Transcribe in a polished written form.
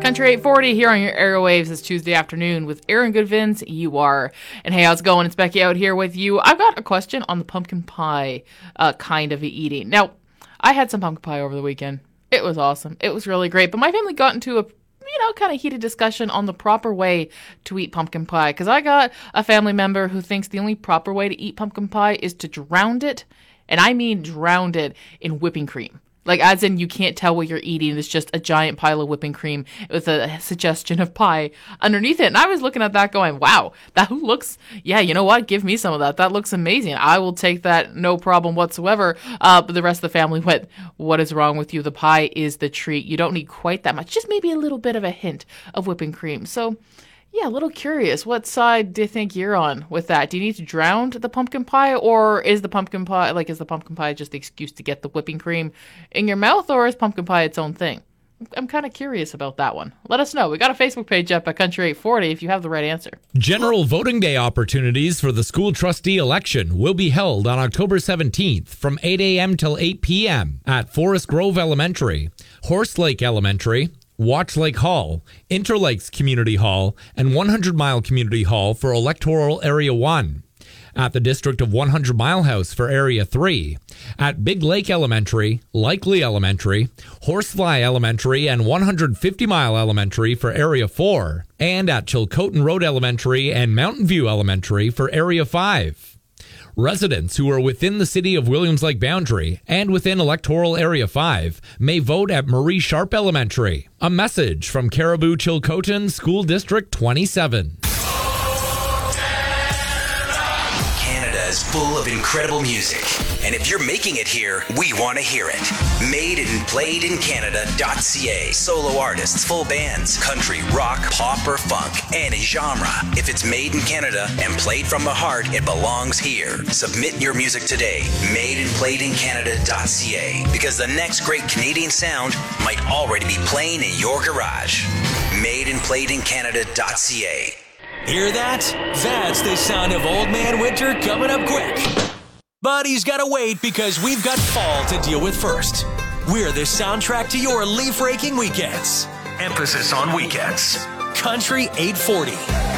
Country 840 here on your airwaves this Tuesday afternoon with Aaron Goodvins. You are. And hey, how's it going? It's Becky out here with you. I've got a question on the pumpkin pie kind of eating. Now, I had some pumpkin pie over the weekend. It was awesome. It was really great. But my family got into a kind of heated discussion on the proper way to eat pumpkin pie. Because I got a family member who thinks the only proper way to eat pumpkin pie is to drown it. And I mean drown it in whipping cream. Like, as in, you can't tell what you're eating. It's just a giant pile of whipping cream with a suggestion of pie underneath it. And I was looking at that going, wow, that looks, yeah, you know what? Give me some of that. That looks amazing. I will take that, no problem whatsoever. But the rest of the family went, what is wrong with you? The pie is the treat. You don't need quite that much. Just maybe a little bit of a hint of whipping cream. So, yeah, a little curious. What side do you think you're on with that? Do you need to drown the pumpkin pie, or is the pumpkin pie just the excuse to get the whipping cream in your mouth, or is pumpkin pie its own thing? I'm kind of curious about that one. Let us know. We got a Facebook page up at Country 840 if you have the right answer. General voting day opportunities for the school trustee election will be held on October 17th from 8 a.m. till 8 p.m. at Forest Grove Elementary, Horse Lake Elementary, Watch Lake Hall, Interlakes Community Hall, and 100 Mile Community Hall for Electoral Area 1. At the District of 100 Mile House for Area 3. At Big Lake Elementary, Likely Elementary, Horsefly Elementary, and 150 Mile Elementary for Area 4. And at Chilcotin Road Elementary and Mountain View Elementary for Area 5. Residents who are within the City of Williams Lake boundary and within Electoral Area 5 may vote at Marie Sharp Elementary. A message from Caribou Chilcotin School District 27. Canada is full of incredible music, and if you're making it here, we want to hear it. Made and played in Canada.ca. Solo artists, full bands, country, rock, pop, or funk, any genre. If it's made in Canada and played from the heart, it belongs here. Submit your music today. Made and played in Canada.ca. Because the next great Canadian sound might already be playing in your garage. Made and played in Canada.ca. Hear that? That's the sound of Old Man Winter coming up quick. But he's got to wait because we've got fall to deal with first. We're the soundtrack to your leaf-raking weekends. Emphasis on weekends. Country 840.